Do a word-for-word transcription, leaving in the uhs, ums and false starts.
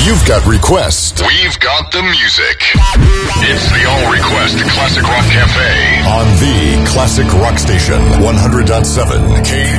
You've got requests. We've got the music. It's the All Request Classic Rock Cafe On the Classic Rock Station, one hundred point seven K